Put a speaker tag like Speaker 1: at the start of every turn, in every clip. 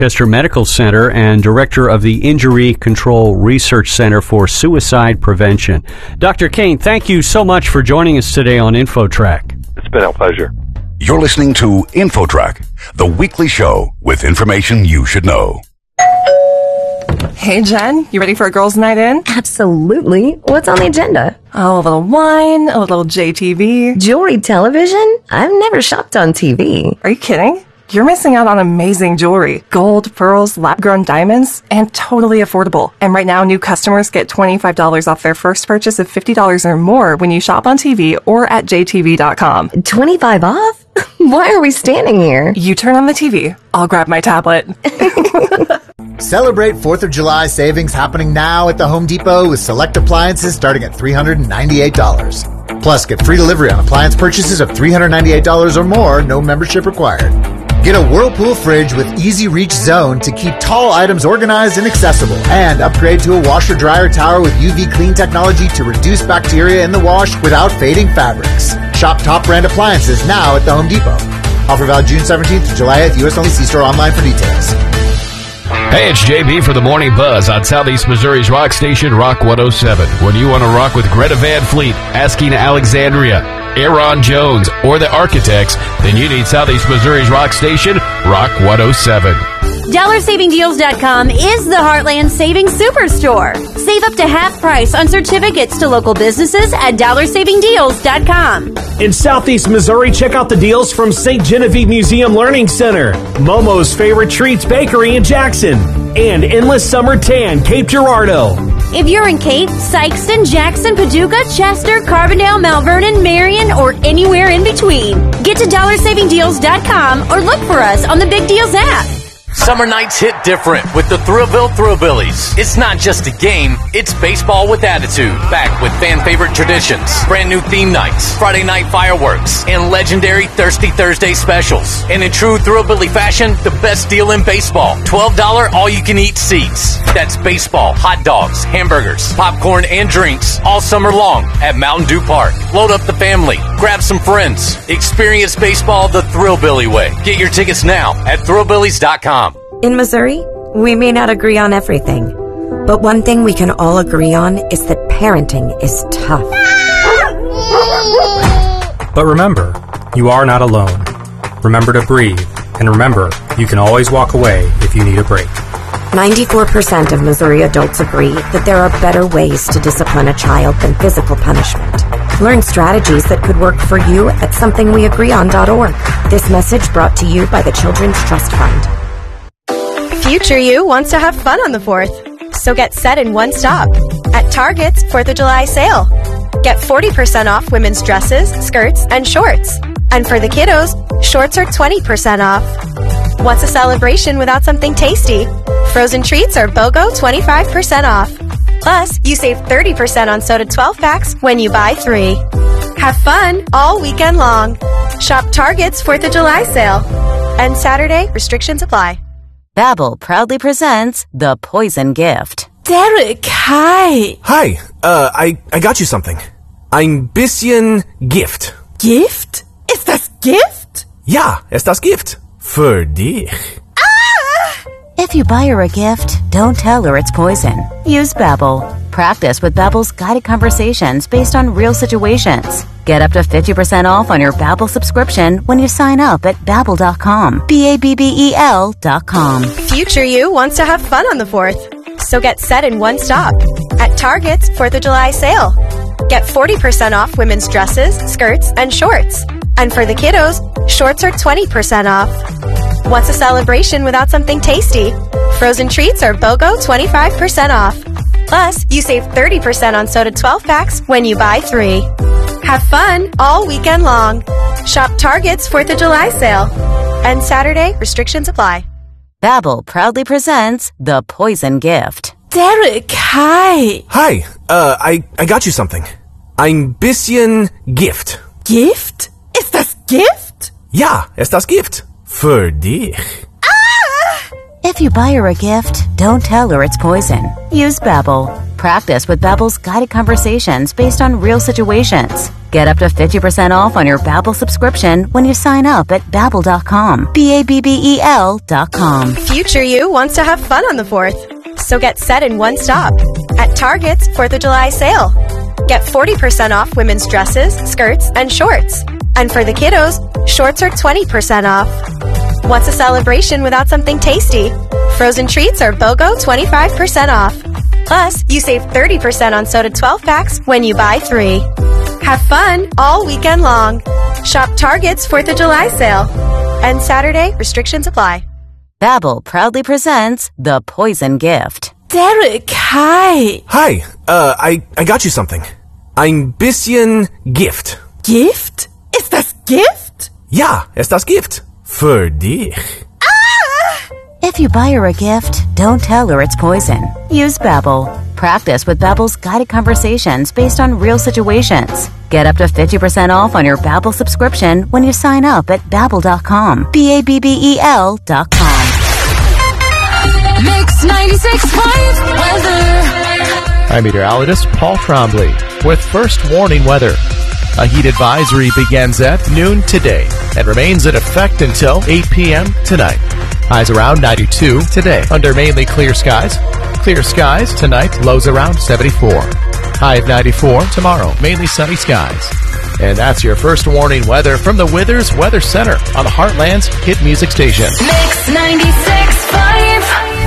Speaker 1: Chester Medical Center and director of the Injury Control Research Center for Suicide Prevention. Dr. Kane, thank you so much for joining us today on InfoTrack.
Speaker 2: It's been a pleasure.
Speaker 3: You're listening to InfoTrack, the weekly show with information you should know.
Speaker 4: Hey, Jen, you ready for a girls' night in?
Speaker 5: Absolutely. What's on the agenda?
Speaker 4: Oh, a little wine, a little JTV.
Speaker 5: Jewelry television? I've never shopped on TV.
Speaker 4: Are you kidding? You're missing out on amazing jewelry. Gold, pearls, lab-grown diamonds, and totally affordable. And right now, new customers get $25 off their first purchase of $50 or more when you shop on TV or at jtv.com.
Speaker 5: 25 off? Why are we standing here?
Speaker 4: You turn on the TV. I'll grab my tablet.
Speaker 6: Celebrate 4th of July savings happening now at the Home Depot with select appliances starting at $398. Plus, get free delivery on appliance purchases of $398 or more, no membership required. Get a Whirlpool fridge with easy reach zone to keep tall items organized and accessible. And upgrade to a washer-dryer tower with UV clean technology to reduce bacteria in the wash without fading fabrics. Shop top brand appliances now at the Home Depot. Offer valid June 17th to July 8th. U.S. only. See store online for details.
Speaker 7: Hey, it's JB for the Morning Buzz on Southeast Missouri's rock station, Rock 107. When you want to rock with Greta Van Fleet, Asking Alexandria, Aaron Jones, or the Architects, then you need Southeast Missouri's rock station, Rock 107.
Speaker 8: DollarSavingDeals.com is the Heartland Savings Superstore. Save up to half price on certificates to local businesses at DollarSavingDeals.com.
Speaker 9: In Southeast Missouri, check out the deals from St. Genevieve Museum Learning Center, Momo's Favorite Treats Bakery in Jackson, and Endless Summer Tan, Cape Girardeau.
Speaker 8: If you're in Cape, Sykeston, Jackson, Paducah, Chester, Carbondale, Mount Vernon, Marion, or anywhere in between, get to DollarSavingDeals.com or look for us on the Big Deals app.
Speaker 10: Summer nights hit different with the Thrillville Thrillbillies. It's not just a game, it's baseball with attitude. Back with fan favorite traditions, brand new theme nights, Friday night fireworks, and legendary Thirsty Thursday specials. And in true Thrillbilly fashion, the best deal in baseball. $12 all-you-can-eat seats. That's baseball, hot dogs, hamburgers, popcorn, and drinks all summer long at Mountain Dew Park. Load up the family, grab some friends. Experience baseball the Thrillbilly way. Get your tickets now at thrillbillies.com.
Speaker 11: In Missouri, we may not agree on everything, but one thing we can all agree on is that parenting is tough.
Speaker 12: But remember, you are not alone. Remember to breathe, and remember, you can always walk away if you need a break.
Speaker 11: 94% of Missouri adults agree that there are better ways to discipline a child than physical punishment. Learn strategies that could work for you at somethingweagreeon.org. This message brought to you by the Children's Trust Fund.
Speaker 13: Future you wants to have fun on the 4th, so get set in one stop at Target's 4th of July sale. Get 40% off women's dresses, skirts, and shorts. And for the kiddos, shorts are 20% off. What's a celebration without something tasty? Frozen treats are BOGO 25% off. Plus, you save 30% on soda 12-packs when you buy 3. Have fun all weekend long. Shop Target's 4th of July sale. And Saturday, restrictions apply.
Speaker 14: Babbel proudly presents The Poison Gift.
Speaker 15: Derek, hi.
Speaker 16: Hi, I got you something. Ein bisschen Gift.
Speaker 15: Gift? Ist das Gift?
Speaker 16: Ja, ist das Gift. Für dich.
Speaker 14: If you buy her a gift, don't tell her it's poison. Use Babbel. Practice with Babbel's guided conversations based on real situations. Get up to 50% off on your Babbel subscription when you sign up at Babbel.com. Babbel.com.
Speaker 13: Future you wants to have fun on the 4th, so get set in one stop at Target's 4th of July sale. Get 40% off women's dresses, skirts, and shorts. And for the kiddos, shorts are 20% off. What's a celebration without something tasty? Frozen treats are BOGO 25% off. Plus, you save 30% on soda 12-packs when you buy 3. Have fun all weekend long. Shop Target's 4th of July sale. And Saturday, restrictions apply.
Speaker 14: Babbel proudly presents The Poison Gift.
Speaker 15: Derek, hi.
Speaker 16: Hi, I got you something. Ein bisschen Gift.
Speaker 15: Gift? Ist das Gift?
Speaker 16: Ja, ist das Gift. Für dich.
Speaker 14: If you buy her a gift, don't tell her it's poison. Use Babbel. Practice with Babbel's guided conversations based on real situations. Get up to 50% off on your Babbel subscription when you sign up at Babbel.com. Babbel.com.
Speaker 13: Future you wants to have fun on the 4th, so get set in one stop. At Target's 4th of July sale. Get 40% off women's dresses, skirts, and shorts. And for the kiddos, shorts are 20% off. What's a celebration without something tasty? Frozen treats are BOGO 25% off. Plus, you save 30% on soda 12-packs when you buy 3. Have fun all weekend long. Shop Target's 4th of July sale. And Saturday, restrictions apply.
Speaker 14: Babbel proudly presents The Poison Gift.
Speaker 15: Derek, hi.
Speaker 16: Hi, I got you something. Ein bisschen Gift.
Speaker 15: Gift? Ist das Gift?
Speaker 16: Ja, ist das Gift. Für dich.
Speaker 14: If you buy her a gift, don't tell her it's poison. Use Babbel. Practice with Babbel's guided conversations based on real situations. Get up to 50% off on your Babbel subscription when you sign up at Babbel.com. Babbel.com.
Speaker 2: Mix 96.5 weather.
Speaker 17: I'm meteorologist Paul Trombley with first warning weather. A heat advisory begins at noon today and remains in effect until 8 p.m. tonight. Highs around 92 today under mainly clear skies. Clear skies tonight, lows around 74. High of 94 tomorrow, mainly sunny skies. And that's your first warning weather from the Withers Weather Center on the Heartland's hit music station.
Speaker 2: Mix 96.5.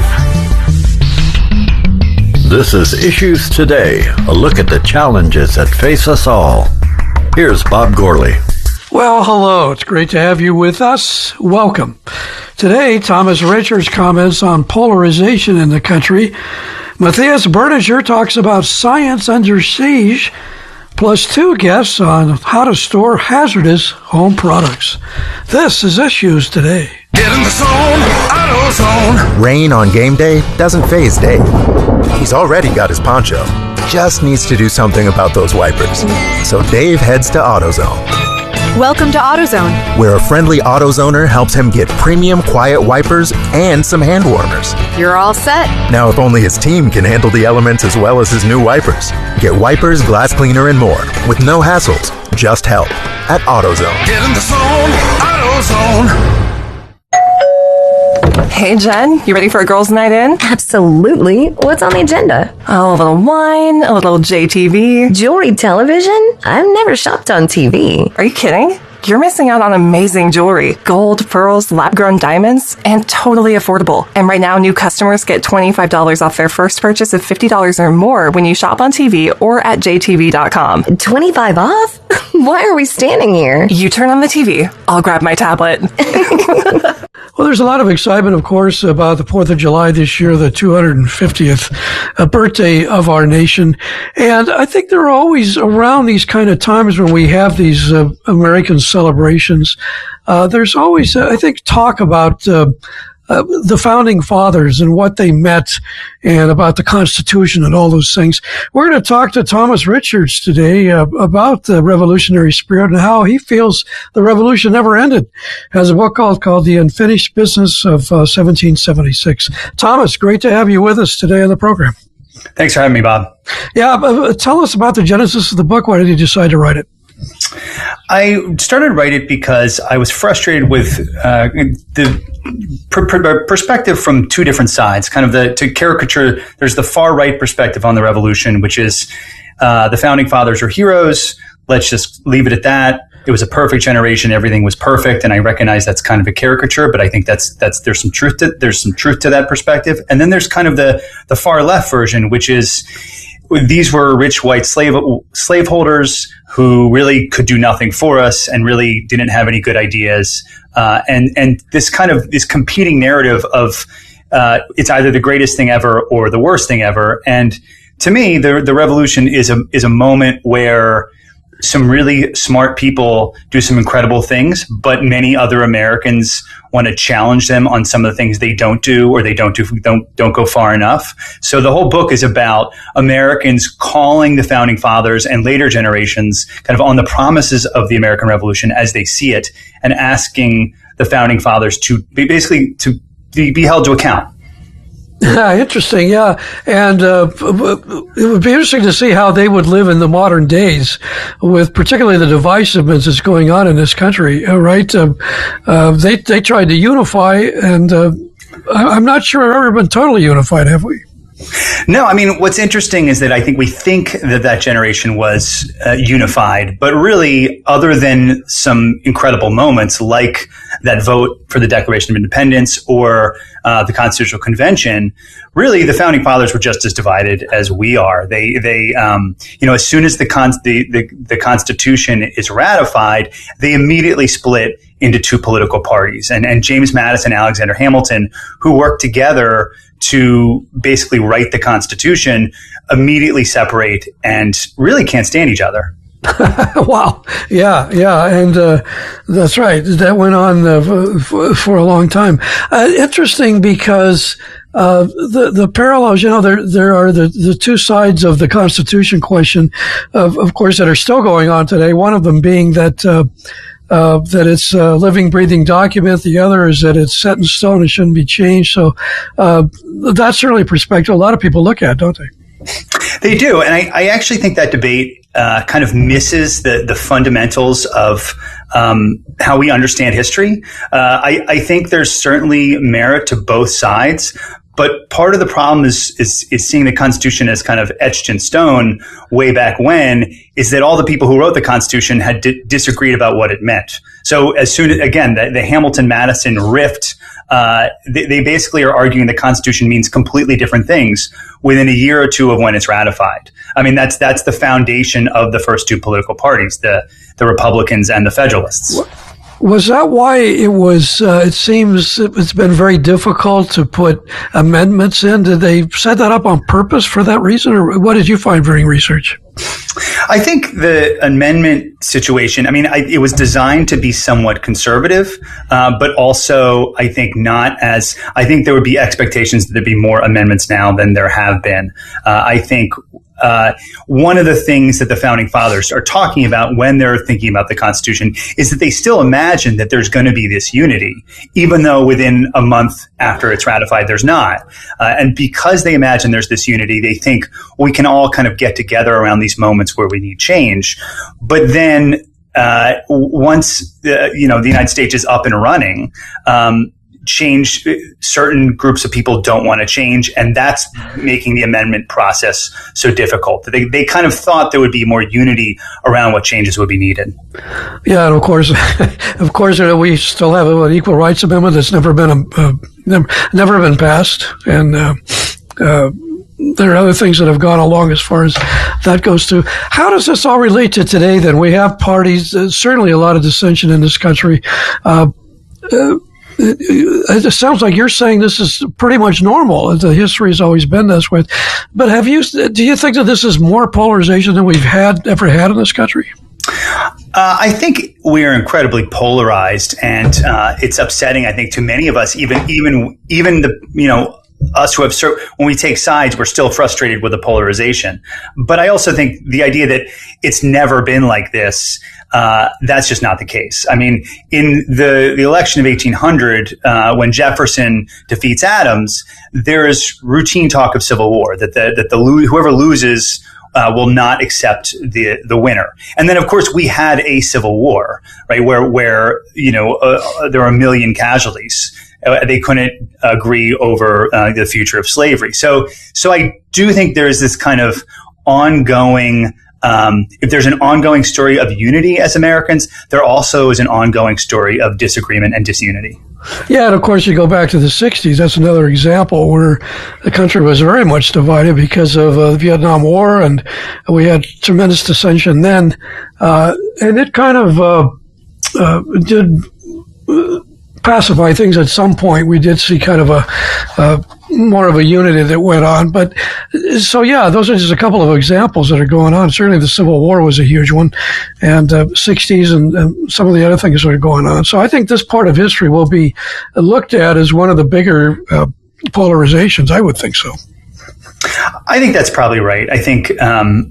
Speaker 18: This is Issues Today, a look at the challenges that face us all. Here's Bob Gorley.
Speaker 19: Well, hello. It's great to have you with us. Welcome. Today, Thomas Richards comments on polarization in the country. Matthias Berninger talks about science under siege, plus 2 guests on how to store hazardous home products. This is Issues Today.
Speaker 20: Get in the zone, AutoZone.
Speaker 21: Rain on game day doesn't faze Dave. He's already got his poncho. Just needs to do something about those wipers. So Dave heads to AutoZone.
Speaker 22: Welcome to AutoZone,
Speaker 21: where a friendly AutoZoner helps him get premium quiet wipers and some hand warmers.
Speaker 22: You're all set.
Speaker 21: Now, if only his team can handle the elements as well as his new wipers. Get wipers, glass cleaner, and more with no hassles, just help at AutoZone.
Speaker 20: Get in the zone, AutoZone.
Speaker 4: Hey, Jen, you ready for a girls' night in?
Speaker 5: Absolutely. What's on the agenda?
Speaker 4: A little wine, a little JTV.
Speaker 5: Jewelry television? I've never shopped on TV.
Speaker 4: Are you kidding? You're missing out on amazing jewelry. Gold, pearls, lab-grown diamonds, and totally affordable. And right now, new customers get $25 off their first purchase of $50 or more when you shop on TV or at jtv.com.
Speaker 5: 25 off? Why are we standing here?
Speaker 4: You turn on the TV. I'll grab my tablet.
Speaker 19: Well, there's a lot of excitement, of course, about the 4th of July this year, the 250th birthday of our nation. And I think there are always around these kind of times when we have these American celebrations, there's always, I think, talk about the founding fathers and what they meant and about the Constitution and all those things. We're going to talk to Thomas Richards today about the revolutionary spirit and how he feels the revolution never ended. Has a book called The Unfinished Business of 1776. Thomas, great to have you with us today on the program.
Speaker 23: Thanks for having me, Bob.
Speaker 19: Yeah, tell us about the genesis of the book. Why did you decide to write it?
Speaker 23: I started to write it because I was frustrated with the perspective from 2 different sides. Kind of to caricature, there's the far right perspective on the revolution, which is the founding fathers are heroes. Let's just leave it at that. It was a perfect generation. Everything was perfect, and I recognize that's kind of a caricature, but I think there's some truth to that perspective. And then there's kind of the far left version, which is these were rich white slaveholders who really could do nothing for us and really didn't have any good ideas. And this kind of this competing narrative of it's either the greatest thing ever or the worst thing ever. And to me, the revolution is a moment where some really smart people do some incredible things, but many other Americans want to challenge them on some of the things they don't do or they don't go far enough. So the whole book is about Americans calling the founding fathers and later generations kind of on the promises of the American Revolution as they see it and asking the founding fathers to be held to account.
Speaker 19: Interesting, yeah. And it would be interesting to see how they would live in the modern days with particularly the divisiveness that's going on in this country, right? They tried to unify, and I'm not sure we've ever been totally unified, have we?
Speaker 23: No, I mean, what's interesting is that I think we think that generation was unified, but really, other than some incredible moments like that vote for the Declaration of Independence or the Constitutional Convention, really the Founding Fathers were just as divided as we are. They as soon as the Constitution is ratified, they immediately split into two political parties. And James Madison and Alexander Hamilton, who worked together to basically write the Constitution, immediately separate and really can't stand each other.
Speaker 19: Wow. Yeah. And that's right. That went on for a long time. Interesting because the parallels, there are the two sides of the Constitution question, of course, that are still going on today. One of them being that it's a living, breathing document. The other is that it's set in stone and shouldn't be changed. So that's certainly a perspective a lot of people look at, don't they?
Speaker 23: They do. And I actually think that debate kind of misses the fundamentals of how we understand history. I think there's certainly merit to both sides. But part of the problem is seeing the Constitution as kind of etched in stone way back when, is that all the people who wrote the Constitution had disagreed about what it meant. So as soon as, again, the Hamilton-Madison rift, they basically are arguing the Constitution means completely different things within a year or two of when it's ratified. I mean, that's the foundation of the first two political parties, the Republicans and the Federalists.
Speaker 19: Was that why it was, it seems it's been very difficult to put amendments in? Did they set that up on purpose for that reason, or what did you find during research?
Speaker 23: I think the amendment situation, I mean, it was designed to be somewhat conservative, but also I think I think there would be expectations that there'd be more amendments now than there have been. I think one of the things that the Founding Fathers are talking about when they're thinking about the Constitution is that they still imagine that there's going to be this unity, even though within a month after it's ratified, there's not. And because they imagine there's this unity, they think we can all kind of get together around these moments where we need change. But then once the United States is up and running, change, certain groups of people don't want to change, and that's making the amendment process so difficult. They kind of thought there would be more unity around what changes would be needed.
Speaker 19: Yeah, and of course, we still have an Equal Rights Amendment that's never been passed, and there are other things that have gone along as far as that goes too. How does this all relate to today? Then we have parties, certainly a lot of dissension in this country. It sounds like you're saying this is pretty much normal. The history has always been this way. But do you think that this is more polarization than we've ever had in this country?
Speaker 23: I think we are incredibly polarized, and it's upsetting, I think, to many of us, even the, us who have when we take sides, we're still frustrated with the polarization. But I also think the idea that it's never been like this, that's just not the case. I mean, in the election of 1800, when Jefferson defeats Adams, there is routine talk of civil war, that whoever loses will not accept the winner. And then, of course, we had a civil war, right, where there were 1 million casualties. They couldn't agree over the future of slavery. So I do think there is this kind of ongoing. If there's an ongoing story of unity as Americans, there also is an ongoing story of disagreement and disunity.
Speaker 19: Yeah, and of course, you go back to the 60s. That's another example where the country was very much divided because of the Vietnam War, and we had tremendous dissension then. And it kind of did pacify things at some point. We did see kind of a more of a unity that went on. But so, yeah, those are just a couple of examples that are going on. Certainly the Civil War was a huge one, and 60s and some of the other things that are going on. So I think this part of history will be looked at as one of the bigger polarizations. I would think so.
Speaker 23: I think that's probably right. I think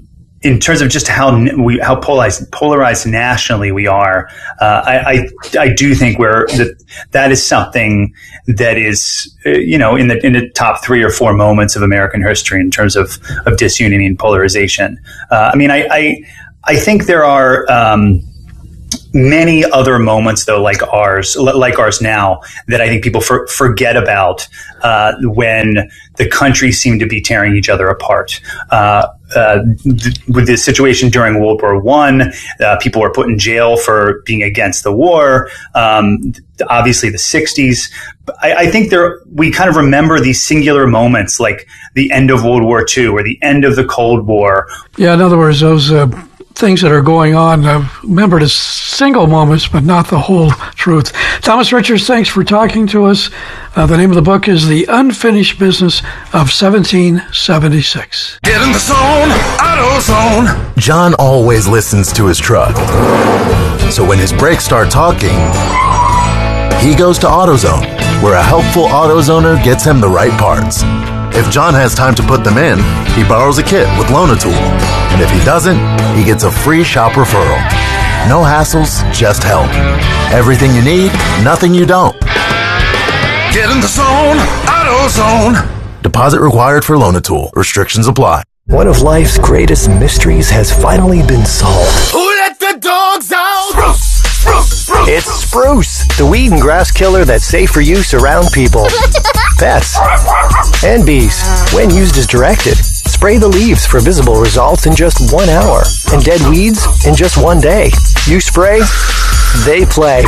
Speaker 23: in terms of just how polarized nationally we are, I do think that is something that is in the top 3 or 4 moments of American history in terms of disunity and polarization. I think there are many other moments, though, like ours now, that I think people forget about when the country seemed to be tearing each other apart. With the situation during World War I, people were put in jail for being against the war. Obviously, the 60s. I think we kind of remember these singular moments, like the end of World War II or the end of the Cold War.
Speaker 19: Yeah, in other words, those things that are going on, remembered as single moments, but not the whole truth. Thomas Richards, thanks for talking to us. The name of the book is The Unfinished Business of 1776.
Speaker 20: Get in the zone, AutoZone.
Speaker 21: John always listens to his truck. So when his brakes start talking, he goes to AutoZone, where a helpful AutoZoner gets him the right parts. If John has time to put them in, he borrows a kit with Loan-A-Tool. And if he doesn't, he gets a free shop referral. No hassles, just help. Everything you need, nothing you don't.
Speaker 20: Get in the zone, AutoZone.
Speaker 21: Deposit required for Loan-A-Tool. Restrictions apply.
Speaker 1: One of life's greatest mysteries has finally been solved.
Speaker 20: Who let the dogs out?
Speaker 1: It's Spruce, the weed and grass killer that's safe for use around people, pets, and bees. When used as directed, spray the leaves for visible results in just 1 hour, and dead weeds in just 1 day. You spray, they play.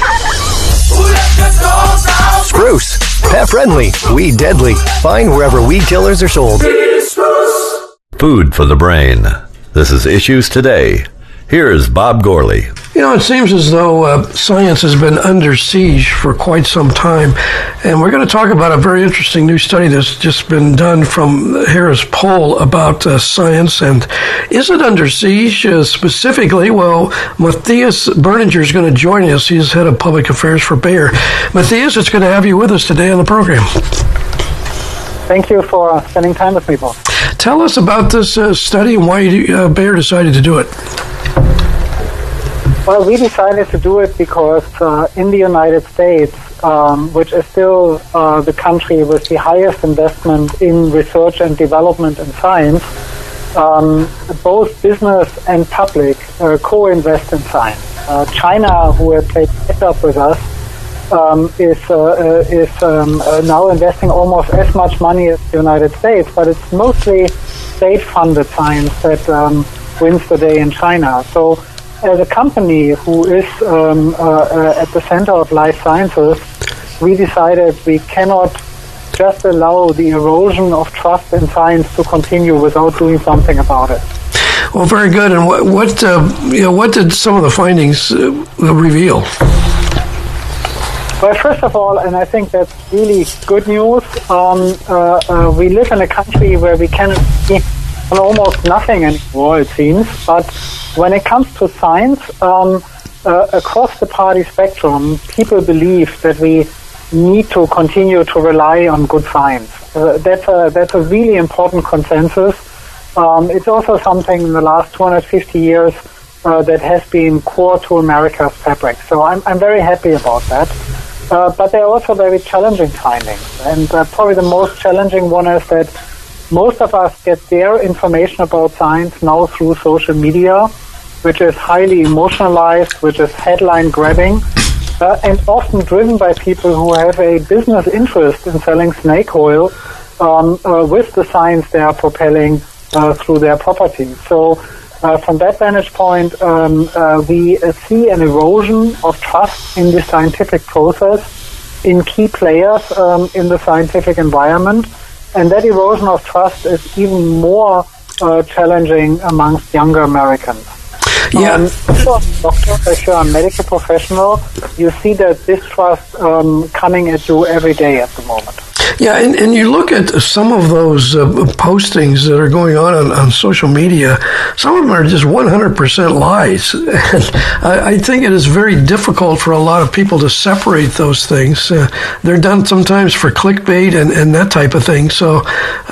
Speaker 1: Spruce, pet friendly, weed deadly. Find wherever weed killers are sold.
Speaker 18: Food for the brain. This is Issues Today. Here is Bob Gorley.
Speaker 19: It seems as though science has been under siege for quite some time. And we're going to talk about a very interesting new study that's just been done from the Harris Poll about science. And is it under siege specifically? Well, Matthias Berninger is going to join us. He's head of public affairs for Bayer. Matthias, it's good to have you with us today on the program.
Speaker 3: Thank you for spending time with me, Paul.
Speaker 19: Tell us about this study and why Bayer decided to do it.
Speaker 3: Well, we decided to do it because in the United States, which is still the country with the highest investment in research and development and science, both business and public co-invest in science. China, who had played catch up with us, is now investing almost as much money as the United States, but it's mostly state-funded science that wins the day in China. So as a company who is at the center of life sciences, we decided we cannot just allow the erosion of trust in science to continue without doing something about it.
Speaker 19: Well, very good. And what did some of the findings reveal?
Speaker 3: Well, first of all, and I think that's really good news, we live in a country where we can see on almost nothing anymore, it seems. But when it comes to science, across the party spectrum, people believe that we need to continue to rely on good science. That's a really important consensus. It's also something in the last 250 years that has been core to America's fabric. So I'm very happy about that. But there are also very challenging findings. And probably the most challenging one is that most of us get their information about science now through social media, which is highly emotionalized, which is headline grabbing, and often driven by people who have a business interest in selling snake oil with the science they are propelling through their property. So from that vantage point, we see an erosion of trust in the scientific process in key players in the scientific environment. And that erosion of trust is even more challenging amongst younger Americans.
Speaker 19: Yeah.
Speaker 3: If you're a doctor, if you're a medical professional, you see that distrust coming at you every day at the moment.
Speaker 19: Yeah, and you look at some of those postings that are going on social media, some of them are just 100% lies. And I think it is very difficult for a lot of people to separate those things. They're done sometimes for clickbait and that type of thing. So,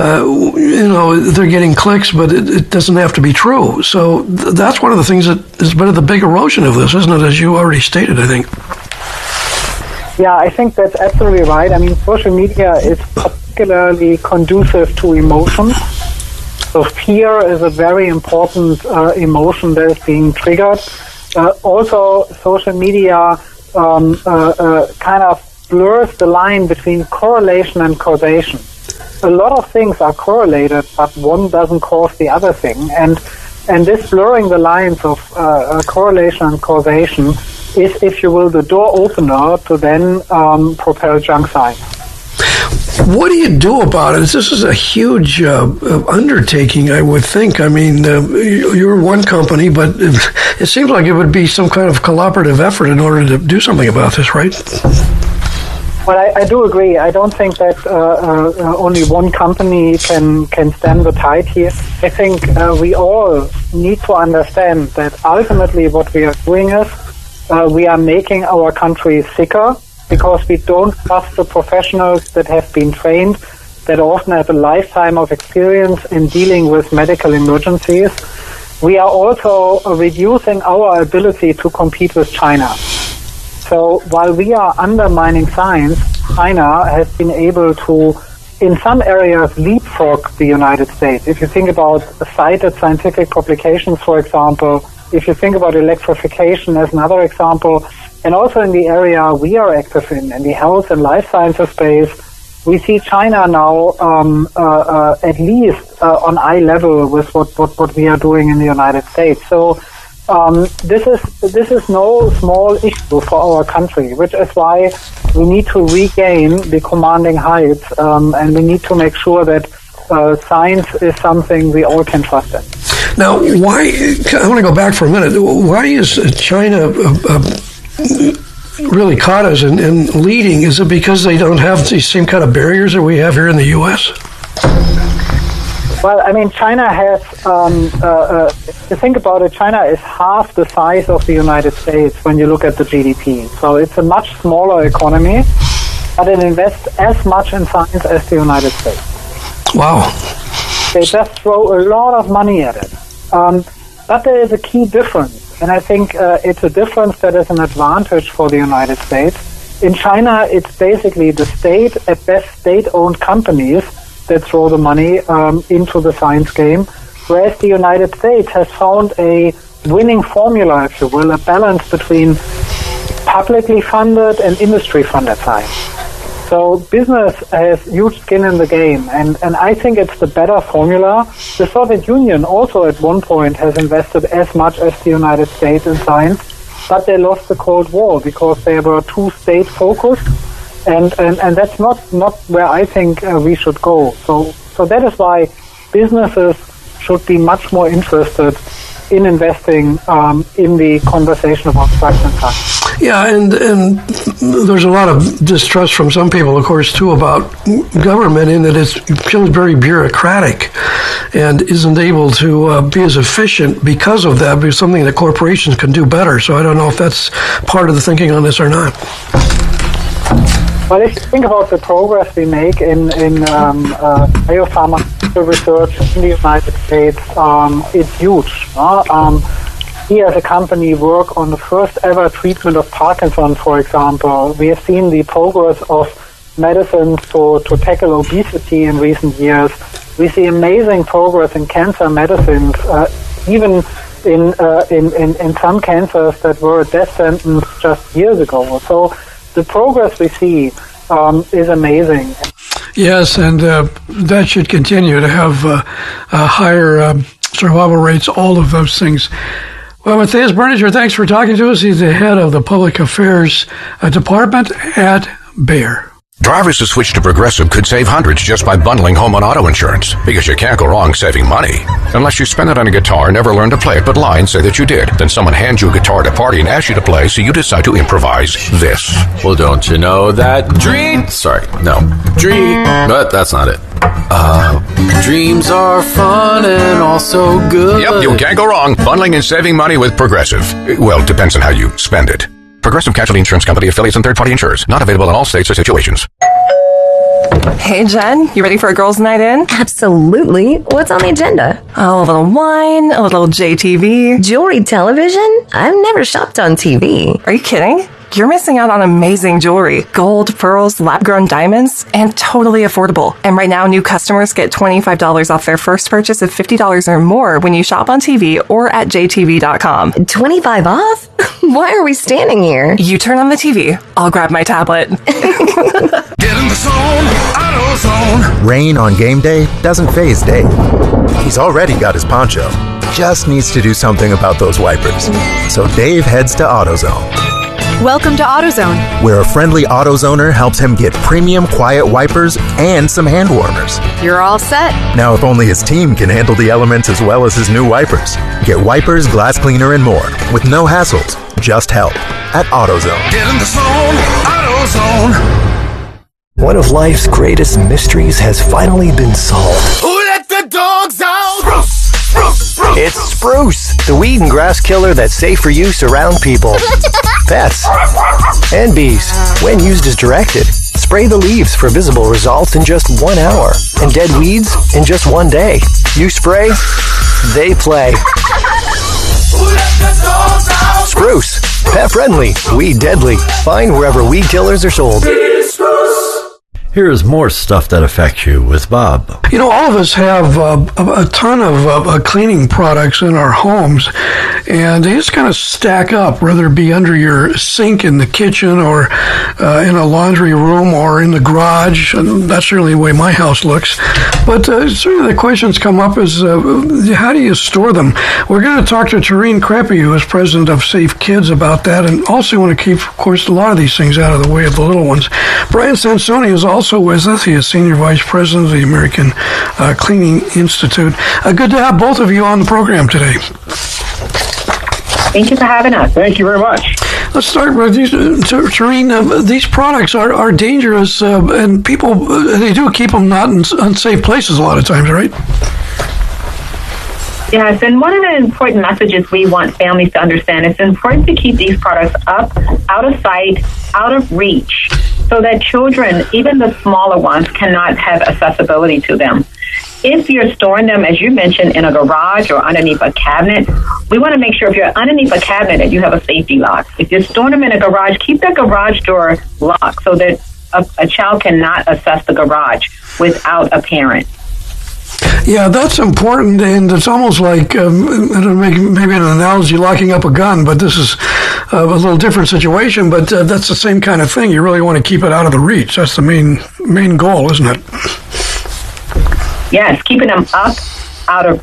Speaker 19: they're getting clicks, but it doesn't have to be true. So that's one of the things that has been the big erosion of this, isn't it, as you already stated, I think.
Speaker 3: Yeah, I think that's absolutely right. I mean, social media is particularly conducive to emotions. So fear is a very important emotion that is being triggered. Also, social media kind of blurs the line between correlation and causation. A lot of things are correlated, but one doesn't cause the other thing. And this blurring the lines of correlation and causation is, if you will, the door opener to then propel junk science.
Speaker 19: What do you do about it? This is a huge undertaking, I would think. I mean, you're one company, but it seems like it would be some kind of collaborative effort in order to do something about this, right?
Speaker 3: Well, I do agree. I don't think that only one company can stand the tide here. I think we all need to understand that ultimately what we are doing is we are making our country sicker because we don't trust the professionals that have been trained, that often have a lifetime of experience in dealing with medical emergencies. We are also reducing our ability to compete with China. So while we are undermining science, China has been able to, in some areas, leapfrog the United States. If you think about cited scientific publications, for example, if you think about electrification as another example, and also in the area we are active in the health and life sciences space, we see China now at least on eye level with what we are doing in the United States. So this is no small issue for our country, which is why we need to regain the commanding heights, and we need to make sure that science is something we all can trust in.
Speaker 19: Now, why? I want to go back for a minute. Why is China really caught us in leading? Is it because they don't have these same kind of barriers that we have here in the U.S.?
Speaker 3: Well, I mean, China has, to think about it, China is half the size of the United States when you look at the GDP. So it's a much smaller economy, but it invests as much in science as the United States.
Speaker 19: Wow.
Speaker 3: They just throw a lot of money at it. But there is a key difference, and I think it's a difference that is an advantage for the United States. In China, it's basically the state, at best state-owned companies, that throw the money into the science game, whereas the United States has found a winning formula, if you will, a balance between publicly funded and industry-funded science. So business has huge skin in the game, and I think it's the better formula. The Soviet Union also at one point has invested as much as the United States in science, but they lost the Cold War because they were too state-focused. And that's not where I think we should go. So that is why businesses should be much more interested in investing in the conversation about drugs and science.
Speaker 19: Yeah, and there's a lot of distrust from some people, of course, too, about government in that it becomes very bureaucratic and isn't able to be as efficient because of that, because something that corporations can do better. So I don't know if that's part of the thinking on this or not.
Speaker 3: Well, if you think about the progress we make in biopharmaceutical research in the United States, it's huge. We as a company work on the first ever treatment of Parkinson's, for example. We have seen the progress of medicines to tackle obesity in recent years. We see amazing progress in cancer medicines, even in some cancers that were a death sentence just years ago. So the progress we see is amazing.
Speaker 19: Yes, and that should continue to have higher survival rates, all of those things. Well, Matthias Berninger, thanks for talking to us. He's the head of the Public Affairs Department at Bayer.
Speaker 6: Drivers who switch to Progressive could save hundreds just by bundling home and auto insurance, because you can't go wrong saving money. Unless you spend it on a guitar and never learn to play it but lie and say that you did. Then someone hands you a guitar at a party and asks you to play, so you decide to improvise this.
Speaker 7: Well, don't you know that but that's not it. Dreams are fun and also good.
Speaker 6: Yep, you can't go wrong bundling and saving money with Progressive. Well, it depends on how you spend it. Progressive Casualty Insurance Company, affiliates, and third-party insurers. Not available in all states or situations.
Speaker 4: Hey, Jen, you ready for a girls' night in?
Speaker 5: Absolutely. What's on the agenda?
Speaker 4: Oh, a little wine, a little JTV.
Speaker 5: Jewelry television? I've never shopped on TV.
Speaker 4: Are you kidding? You're missing out on amazing jewelry. Gold, pearls, lab-grown diamonds, and totally affordable. And right now, new customers get $25 off their first purchase of $50 or more when you shop on TV or at jtv.com.
Speaker 5: 25 off? Why are we standing here?
Speaker 4: You turn on the TV. I'll grab my tablet.
Speaker 20: Get in the zone, AutoZone.
Speaker 9: Rain on game day doesn't faze Dave. He's already got his poncho. Just needs to do something about those wipers. So Dave heads to AutoZone.
Speaker 22: Welcome to AutoZone,
Speaker 9: where a friendly AutoZoner helps him get premium quiet wipers and some hand warmers.
Speaker 22: You're all set.
Speaker 9: Now, if only his team can handle the elements as well as his new wipers. Get wipers, glass cleaner, and more with no hassles, just help at AutoZone.
Speaker 20: Get in the zone, AutoZone.
Speaker 1: One of life's greatest mysteries has finally been solved.
Speaker 20: Who let the dogs out?
Speaker 1: It's Spruce, the weed and grass killer that's safe for use around people, pets, and bees. When used as directed, spray the leaves for visible results in just 1 hour, and dead weeds in just 1 day. You spray, they play. Spruce, pet friendly, weed deadly. Find wherever weed killers are sold.
Speaker 18: Here's more stuff that affects you with Bob.
Speaker 19: You know, all of us have a ton of cleaning products in our homes, and they just kind of stack up, whether it be under your sink in the kitchen or in a laundry room or in the garage. And that's certainly the way my house looks. But certainly the questions come up is, how do you store them? We're going to talk to Tareen Kreppe, who is president of Safe Kids, about that, and also want to keep, of course, a lot of these things out of the way of the little ones. Brian Sansoni is also with us. He is Senior Vice President of the American Cleaning Institute. Good to have both of you on the program today.
Speaker 24: Thank you for having us.
Speaker 20: Thank you very much.
Speaker 19: Let's start with these, Tareen. These products are dangerous, and people, they do keep them not in unsafe places a lot of times, right?
Speaker 24: Yes, and one of the important messages we want families to understand is it's important to keep these products up, out of sight, out of reach, so that children, even the smaller ones, cannot have accessibility to them. If you're storing them, as you mentioned, in a garage or underneath a cabinet, we want to make sure if you're underneath a cabinet that you have a safety lock. If you're storing them in a garage, keep that garage door locked so that a child cannot access the garage without a parent.
Speaker 19: Yeah, that's important, and it's almost like, maybe an analogy, locking up a gun, but this is a little different situation, but that's the same kind of thing. You really want to keep it out of the reach. That's the main goal, isn't it?
Speaker 24: Yes, keeping them up, out of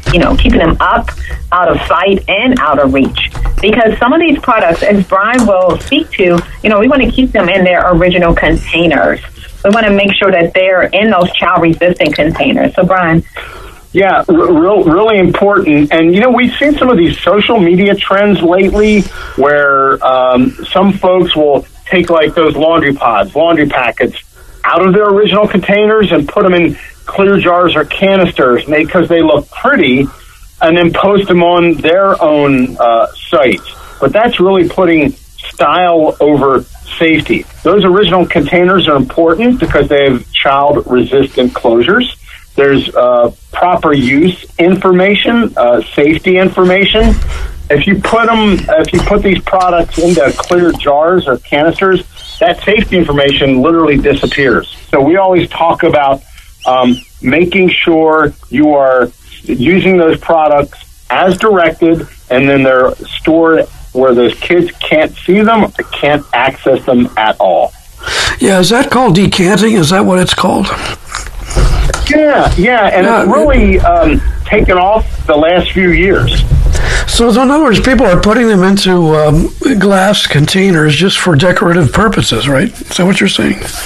Speaker 24: sight and out of reach. Because some of these products, as Brian will speak to, we want to keep them in their original containers. We want to make sure that they're in those child-resistant containers. So, Brian.
Speaker 25: Yeah, really important. And, we've seen some of these social media trends lately where some folks will take, like, those laundry packets out of their original containers and put them in clear jars or canisters because they look pretty, and then post them on their own sites. But that's really putting style over safety. Those original containers are important because they have child-resistant closures. There's proper use information, safety information. If you put these products into clear jars or canisters, that safety information literally disappears. So we always talk about making sure you are using those products as directed, and then they're stored where those kids can't see them or can't access them at all.
Speaker 19: Yeah, is that called decanting? Is that what it's called?
Speaker 25: Yeah, and it's really taken off the last few years.
Speaker 19: So in other words, people are putting them into glass containers just for decorative purposes, right? Is that what you're saying?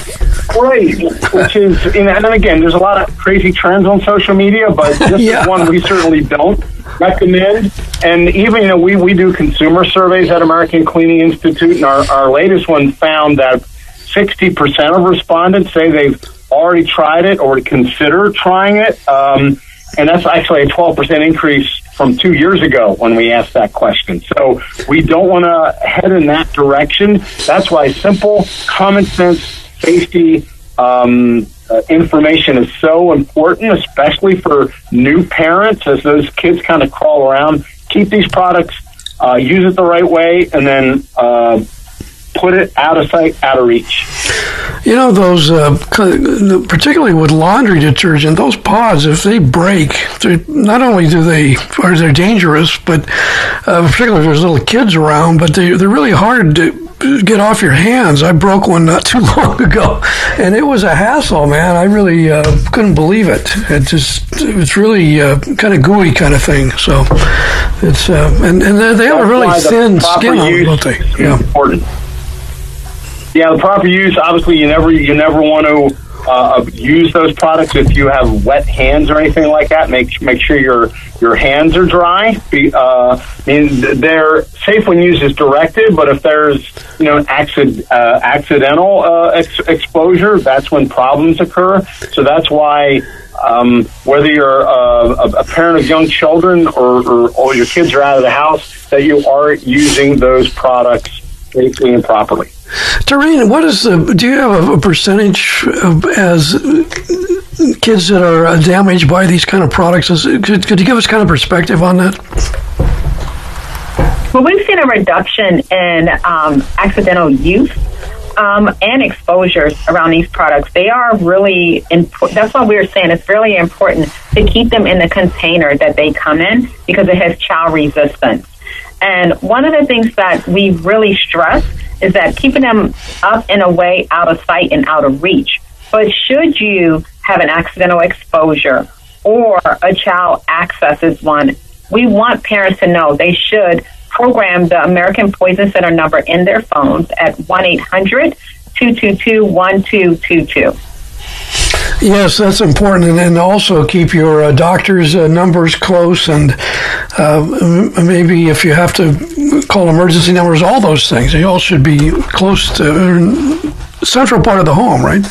Speaker 25: Right, which is, and again, there's a lot of crazy trends on social media, but this is one we certainly don't recommend. And even, we do consumer surveys at American Cleaning Institute, and our latest one found that 60% of respondents say they've already tried it or consider trying it. And that's actually a 12% increase from 2 years ago when we asked that question. So we don't want to head in that direction. That's why simple, common sense, safety information is so important, especially for new parents as those kids kind of crawl around. Keep these products, use it the right way, and then put it out of sight, out of reach.
Speaker 19: Those, particularly with laundry detergent, those pods, if they break, not only are they dangerous, but particularly if there's little kids around, but they're really hard to get off your hands. I broke one not too long ago, and it was a hassle, man. I really couldn't believe it. It's really kind of gooey kind of thing. So it's and they have a really thin skin on them, don't they?
Speaker 25: Yeah, important. Yeah, the proper use. Obviously, you never want to use those products if you have wet hands or anything like that. Make sure your hands are dry. They're safe when used as directed, but if there's accidental exposure, that's when problems occur. So that's why whether you're a parent of young children or your kids are out of the house, that you are using those products safely and properly.
Speaker 19: Doreen, do you have a percentage as kids that are damaged by these kind of products? Could you give us kind of perspective on that?
Speaker 24: Well, we've seen a reduction in accidental use and exposures around these products. They are really important. That's why we're saying it's really important to keep them in the container that they come in, because it has child resistance. And one of the things that we really stress is that keeping them up and away, out of sight and out of reach. But should you have an accidental exposure or a child accesses one, we want parents to know they should program the American Poison Center number in their phones at 1-800-222-1222.
Speaker 19: Yes, that's important, and also keep your doctor's numbers close, and maybe if you have to call emergency numbers, all those things, they all should be close to central part of the home, right?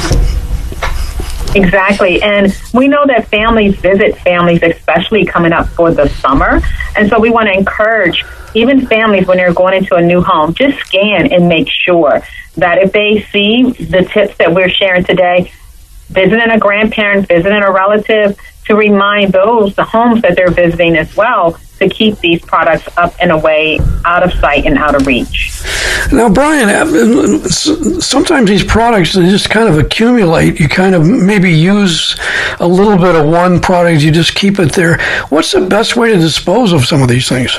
Speaker 24: Exactly, and we know that families visit families, especially coming up for the summer, and so we want to encourage even families when they're going into a new home, just scan and make sure that if they see the tips that we're sharing today, visiting a grandparent, visiting a relative, to remind the homes that they're visiting as well, to keep these products up and away, out of sight and out of reach.
Speaker 19: Now, Brian, sometimes these products, they just kind of accumulate. You kind of maybe use a little bit of one product, you just keep it there. What's the best way to dispose of some of these things?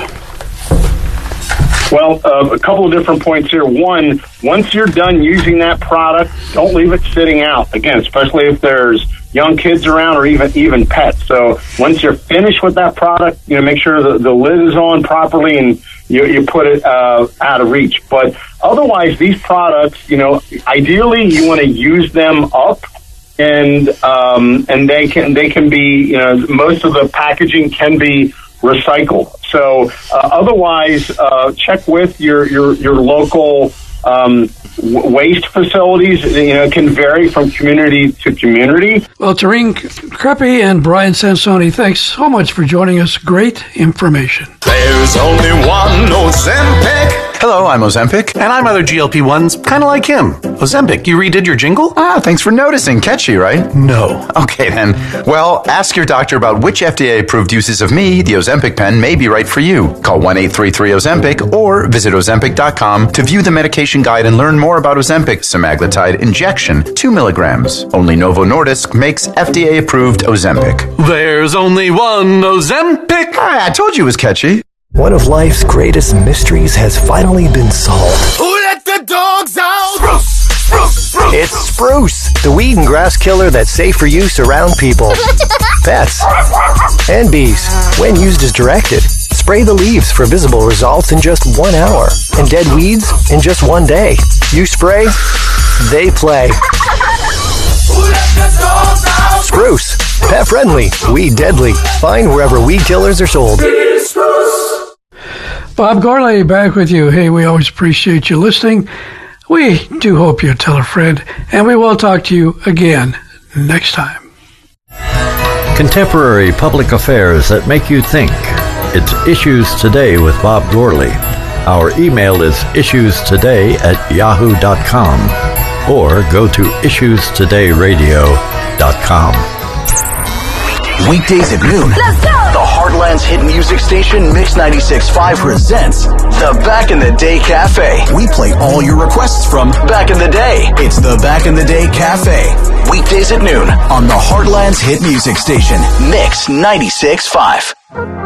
Speaker 25: Well, a couple of different points here. One, once you're done using that product, don't leave it sitting out. Again, especially if there's young kids around or even pets. So once you're finished with that product, make sure the lid is on properly and you put it out of reach. But otherwise, these products, ideally you want to use them up, and they can be, most of the packaging can be recycled. So otherwise, check with your local waste facilities. It can vary from community to community.
Speaker 19: Well, Doreen Kreppe and Brian Sansoni, thanks so much for joining us. Great information.
Speaker 20: There's only one Ozempic.
Speaker 8: Hello, I'm Ozempic. And I'm other GLP-1s, kind of like him. Ozempic, you redid your jingle?
Speaker 10: Thanks for noticing. Catchy, right?
Speaker 8: No.
Speaker 10: Okay, then. Well, ask your doctor about which FDA-approved uses of me, the Ozempic pen, may be right for you. Call 1-833-OZEMPIC or visit Ozempic.com to view the medication guide and learn more about Ozempic semaglutide injection, 2 milligrams. Only Novo Nordisk makes FDA-approved Ozempic.
Speaker 8: There's only one Ozempic.
Speaker 10: I told you it was catchy.
Speaker 1: One of life's greatest mysteries has finally been solved.
Speaker 20: Who let the dogs out? Spruce, spruce, spruce.
Speaker 1: It's Spruce, the weed and grass killer that's safe for use around people, pets, and bees. When used as directed, spray the leaves for visible results in just 1 hour, and dead weeds in just 1 day. You spray, they play. Spruce. Pet friendly, weed deadly. Find wherever weed killers are sold.
Speaker 19: Bob Gourley back with you. Hey, we always appreciate you listening. We do hope you'll tell a friend, and we will talk to you again next time.
Speaker 18: Contemporary public affairs that make you think. It's Issues Today with Bob Gourley. Our email is issuestoday@yahoo.com or go to issuestodayradio.com.
Speaker 11: Weekdays at noon. Let's go! The Heartland's hit music station, Mix 96.5 presents the Back in the Day Cafe. We play all your requests from back in the day. It's the Back in the Day Cafe. Weekdays at noon on the Heartland's hit music station, Mix 96.5.